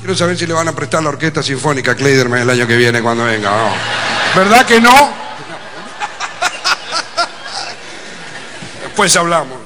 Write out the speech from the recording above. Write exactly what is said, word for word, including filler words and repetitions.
Quiero saber si le van a prestar la Orquesta Sinfónica a Kleiderman el año que viene cuando venga. No. ¿Verdad que no? Después hablamos.